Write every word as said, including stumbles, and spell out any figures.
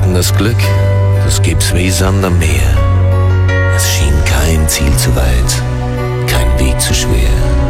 Und das Glück, das gibt's wie Sand am Meer. Es schien kein Ziel zu weit, kein Weg zu schwer.